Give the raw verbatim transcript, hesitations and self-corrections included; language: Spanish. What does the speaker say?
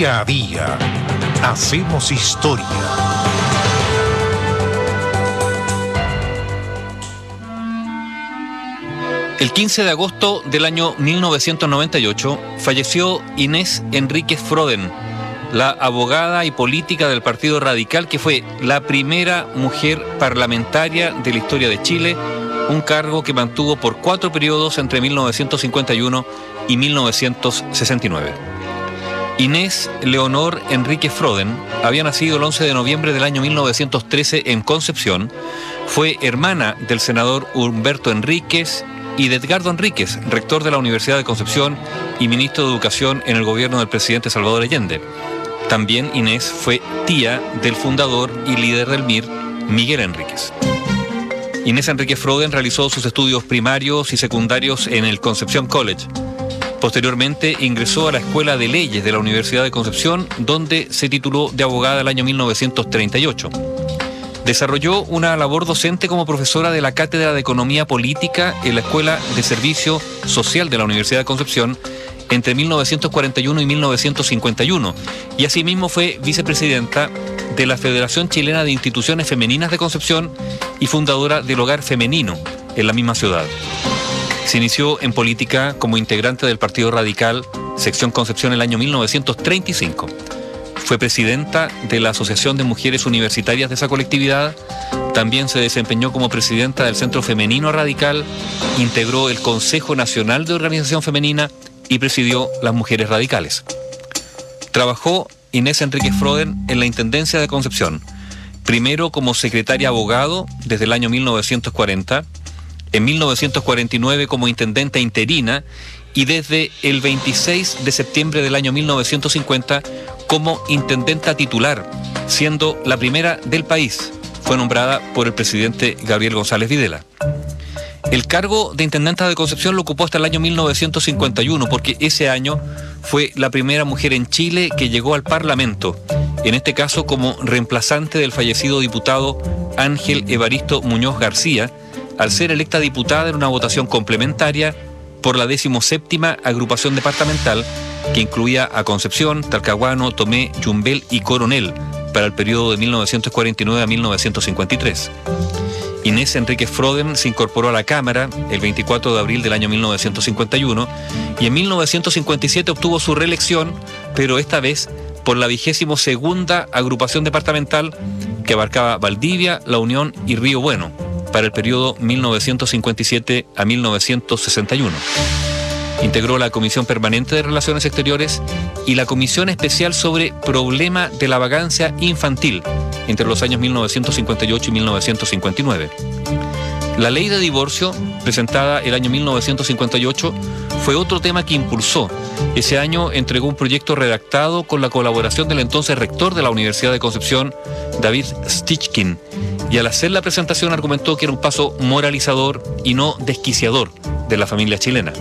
Día a día hacemos historia. El quince de agosto del año mil novecientos noventa y ocho falleció Inés Enríquez Froden, la abogada y política del Partido Radical, que fue la primera mujer parlamentaria de la historia de Chile, un cargo que mantuvo por cuatro periodos entre mil novecientos cincuenta y uno y mil novecientos sesenta y nueve. Inés Leonor Enríquez Froden había nacido el once de noviembre del año mil novecientos trece en Concepción, fue hermana del senador Humberto Enríquez y de Edgardo Enríquez, rector de la Universidad de Concepción y ministro de Educación en el gobierno del presidente Salvador Allende. También Inés fue tía del fundador y líder del M I R, Miguel Enríquez. Inés Enríquez Froden realizó sus estudios primarios y secundarios en el Concepción College. Posteriormente ingresó a la Escuela de Leyes de la Universidad de Concepción, donde se tituló de abogada el año mil novecientos treinta y ocho. Desarrolló una labor docente como profesora de la Cátedra de Economía Política en la Escuela de Servicio Social de la Universidad de Concepción entre mil novecientos cuarenta y uno y mil novecientos cincuenta y uno, y asimismo fue vicepresidenta de la Federación Chilena de Instituciones Femeninas de Concepción y fundadora del Hogar Femenino en la misma ciudad. Se inició en política como integrante del Partido Radical, sección Concepción, en el año mil novecientos treinta y cinco. Fue presidenta de la Asociación de Mujeres Universitarias de esa colectividad. También se desempeñó como presidenta del Centro Femenino Radical, integró el Consejo Nacional de Organización Femenina y presidió las Mujeres Radicales. Trabajó Inés Enríquez Froden en la Intendencia de Concepción, primero como secretaria abogado desde el año mil novecientos cuarenta, en mil novecientos cuarenta y nueve como intendenta interina y desde el veintiséis de septiembre del año mil novecientos cincuenta como intendenta titular, siendo la primera del país. Fue nombrada por el presidente Gabriel González Videla. El cargo de intendenta de Concepción lo ocupó hasta el año mil novecientos cincuenta y uno, porque ese año fue la primera mujer en Chile que llegó al Parlamento, en este caso como reemplazante del fallecido diputado Ángel Evaristo Muñoz García, al ser electa diputada en una votación complementaria por la decimoséptima agrupación departamental que incluía a Concepción, Talcahuano, Tomé, Yumbel y Coronel para el periodo de mil novecientos cuarenta y nueve a mil novecientos cincuenta y tres. Inés Enríquez Froden se incorporó a la Cámara el veinticuatro de abril del año mil novecientos cincuenta y uno y en mil novecientos cincuenta y siete obtuvo su reelección, pero esta vez por la vigésimo segunda agrupación departamental que abarcaba Valdivia, La Unión y Río Bueno para el periodo mil novecientos cincuenta y siete a mil novecientos sesenta y uno. Integró la Comisión Permanente de Relaciones Exteriores y la Comisión Especial sobre Problema de la Vagancia Infantil entre los años mil novecientos cincuenta y ocho y mil novecientos cincuenta y nueve. La ley de divorcio, presentada el año mil novecientos cincuenta y ocho, fue otro tema que impulsó. Ese año entregó un proyecto redactado con la colaboración del entonces rector de la Universidad de Concepción, David Stichkin, y al hacer la presentación argumentó que era un paso moralizador y no desquiciador de la familia chilena.